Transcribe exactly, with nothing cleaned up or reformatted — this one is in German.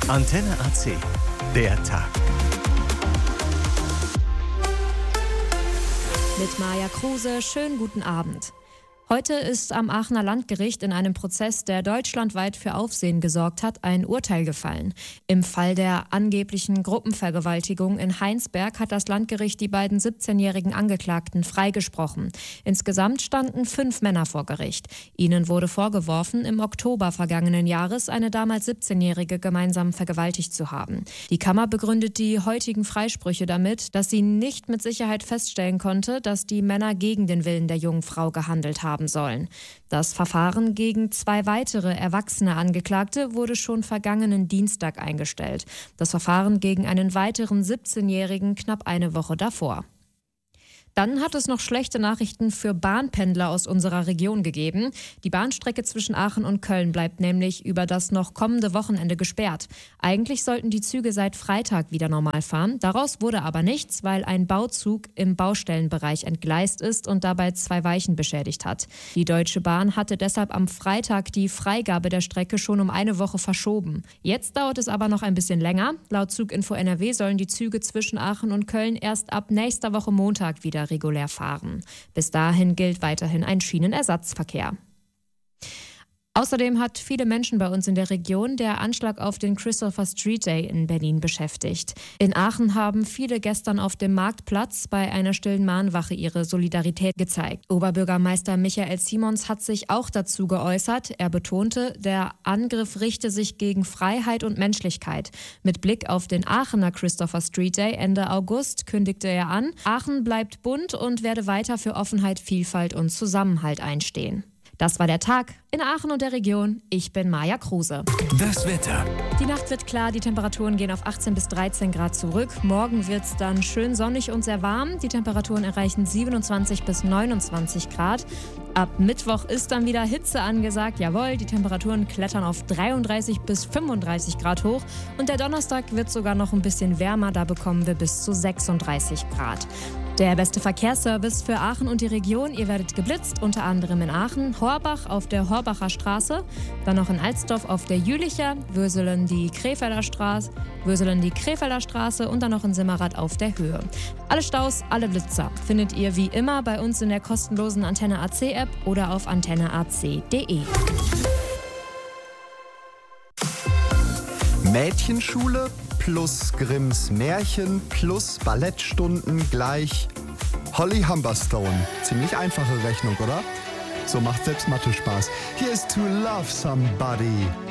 Antenne A C, der Tag. Mit Maja Kruse, schönen guten Abend. Heute ist am Aachener Landgericht in einem Prozess, der deutschlandweit für Aufsehen gesorgt hat, ein Urteil gefallen. Im Fall der angeblichen Gruppenvergewaltigung in Heinsberg hat das Landgericht die beiden siebzehnjährigen Angeklagten freigesprochen. Insgesamt standen fünf Männer vor Gericht. Ihnen wurde vorgeworfen, im Oktober vergangenen Jahres eine damals siebzehnjährige gemeinsam vergewaltigt zu haben. Die Kammer begründet die heutigen Freisprüche damit, dass sie nicht mit Sicherheit feststellen konnte, dass die Männer gegen den Willen der jungen Frau gehandelt haben sollen. Das Verfahren gegen zwei weitere erwachsene Angeklagte wurde schon vergangenen Dienstag eingestellt. Das Verfahren gegen einen weiteren siebzehnjährigen knapp eine Woche davor. Dann hat es noch schlechte Nachrichten für Bahnpendler aus unserer Region gegeben. Die Bahnstrecke zwischen Aachen und Köln bleibt nämlich über das noch kommende Wochenende gesperrt. Eigentlich sollten die Züge seit Freitag wieder normal fahren. Daraus wurde aber nichts, weil ein Bauzug im Baustellenbereich entgleist ist und dabei zwei Weichen beschädigt hat. Die Deutsche Bahn hatte deshalb am Freitag die Freigabe der Strecke schon um eine Woche verschoben. Jetzt dauert es aber noch ein bisschen länger. Laut Zuginfo N R W sollen die Züge zwischen Aachen und Köln erst ab nächster Woche Montag wieder regulär fahren. Bis dahin gilt weiterhin ein Schienenersatzverkehr. Außerdem hat viele Menschen bei uns in der Region der Anschlag auf den Christopher Street Day in Berlin beschäftigt. In Aachen haben viele gestern auf dem Marktplatz bei einer stillen Mahnwache ihre Solidarität gezeigt. Oberbürgermeister Michael Simons hat sich auch dazu geäußert. Er betonte, der Angriff richte sich gegen Freiheit und Menschlichkeit. Mit Blick auf den Aachener Christopher Street Day Ende August kündigte er an, Aachen bleibt bunt und werde weiter für Offenheit, Vielfalt und Zusammenhalt einstehen. Das war der Tag in Aachen und der Region. Ich bin Maja Kruse. Das Wetter. Die Nacht wird klar, die Temperaturen gehen auf achtzehn bis dreizehn Grad zurück. Morgen wird es dann schön sonnig und sehr warm. Die Temperaturen erreichen siebenundzwanzig bis neunundzwanzig Grad. Ab Mittwoch ist dann wieder Hitze angesagt. Jawohl, die Temperaturen klettern auf dreiunddreißig bis fünfunddreißig Grad hoch. Und der Donnerstag wird sogar noch ein bisschen wärmer. Da bekommen wir bis zu sechsunddreißig Grad. Der beste Verkehrsservice für Aachen und die Region. Ihr werdet geblitzt, unter anderem in Aachen, Horbach auf der Horbacher Straße, dann noch in Alsdorf auf der Jülicher, Würselen die Krefelder Straße, Würselen die Krefelder Straße und dann noch in Simmerath auf der Höhe. Alle Staus, alle Blitzer findet ihr wie immer bei uns in der kostenlosen Antenne A C App oder auf antenne a c punkt de. Mädchenschule plus Grimms Märchen plus Ballettstunden gleich Holly Humberstone. Ziemlich einfache Rechnung, oder? So macht selbst Mathe Spaß. Hier ist To Love Somebody.